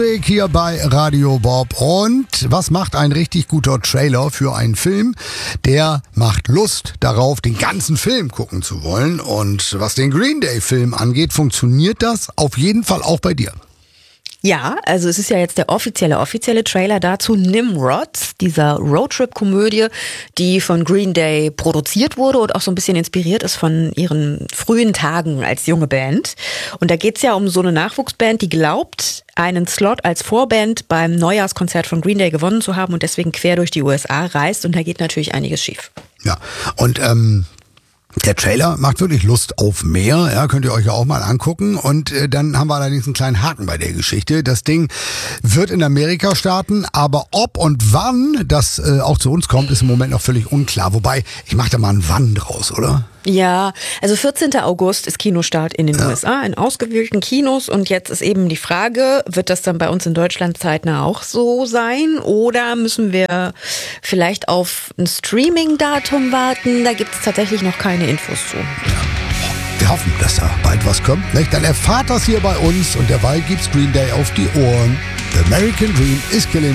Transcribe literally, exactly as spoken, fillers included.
Hier bei Radio Bob. Und was macht ein richtig guter Trailer für einen Film? Der macht Lust darauf, den ganzen Film gucken zu wollen. Und was den Green Day Film angeht, funktioniert das auf jeden Fall auch bei dir. Ja, also es ist ja jetzt der offizielle, offizielle Trailer dazu, Nimrod, dieser Roadtrip-Komödie, die von Green Day produziert wurde und auch so ein bisschen inspiriert ist von ihren frühen Tagen als junge Band. Und da geht's ja um so eine Nachwuchsband, die glaubt, einen Slot als Vorband beim Neujahrskonzert von Green Day gewonnen zu haben und deswegen quer durch die U S A reist. Und da geht natürlich einiges schief. Ja, und ähm... der Trailer macht wirklich Lust auf mehr, ja, könnt ihr euch ja auch mal angucken. Und äh, dann haben wir allerdings einen kleinen Haken bei der Geschichte. Das Ding wird in Amerika starten, aber ob und wann das äh, auch zu uns kommt, ist im Moment noch völlig unklar. Wobei, ich mache da mal ein Wann draus, oder? Ja, also vierzehnten August ist Kinostart in den ja. U S A, in ausgewählten Kinos. Und jetzt ist eben die Frage, wird das dann bei uns in Deutschland zeitnah auch so sein? Oder müssen wir vielleicht auf ein Streaming-Datum warten? Da gibt es tatsächlich noch keine Infos zu. Ja. Wir hoffen, dass da bald was kommt. Nicht? Dann erfahrt das hier bei uns und derweil gibt's Green Day auf die Ohren. The American Dream is killing.